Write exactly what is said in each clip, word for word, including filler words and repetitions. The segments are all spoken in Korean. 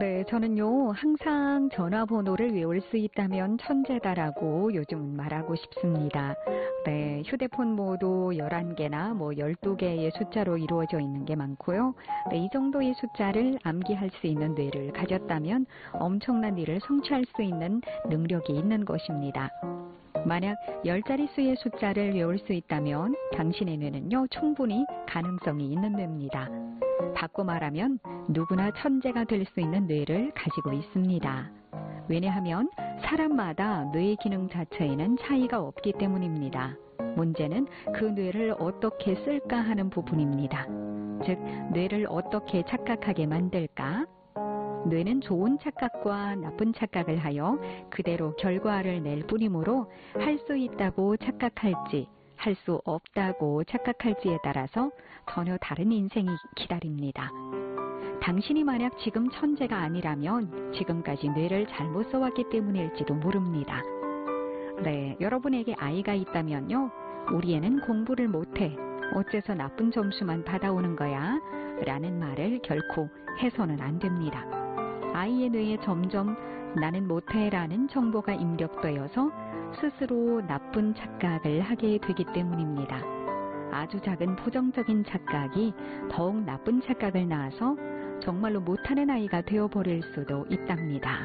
네, 저는요, 항상 전화번호를 외울 수 있다면 천재다라고 요즘 말하고 싶습니다. 네, 휴대폰 모두 열한 개나 뭐 열두 개의 숫자로 이루어져 있는 게 많고요. 네, 이 정도의 숫자를 암기할 수 있는 뇌를 가졌다면 엄청난 일을 성취할 수 있는 능력이 있는 것입니다. 만약 열 자릿수의 숫자를 외울 수 있다면 당신의 뇌는요, 충분히 가능성이 있는 뇌입니다. 바꿔 말하면 누구나 천재가 될 수 있는 뇌를 가지고 있습니다. 왜냐하면 사람마다 뇌의 기능 자체에는 차이가 없기 때문입니다. 문제는 그 뇌를 어떻게 쓸까 하는 부분입니다. 즉, 뇌를 어떻게 착각하게 만들까? 뇌는 좋은 착각과 나쁜 착각을 하여 그대로 결과를 낼 뿐이므로 할 수 있다고 착각할지 할 수 없다고 착각할지에 따라서 전혀 다른 인생이 기다립니다. 당신이 만약 지금 천재가 아니라면 지금까지 뇌를 잘못 써왔기 때문일지도 모릅니다. 네, 여러분에게 아이가 있다면요. 우리 애는 공부를 못해. 어째서 나쁜 점수만 받아오는 거야? 라는 말을 결코 해서는 안 됩니다. 아이의 뇌에 점점 나는 못해 라는 정보가 입력되어서 스스로 나쁜 착각을 하게 되기 때문입니다. 아주 작은 부정적인 착각이 더욱 나쁜 착각을 낳아서 정말로 못하는 아이가 되어버릴 수도 있답니다.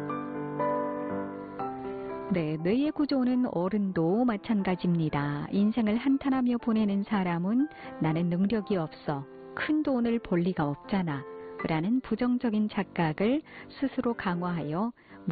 네, 뇌의 구조는 어른도 마찬가지입니다. 인생을 한탄하며 보내는 사람은 나는 능력이 없어, 큰 돈을 벌 리가 없잖아 라는 부정적인 착각을 스스로 강화하여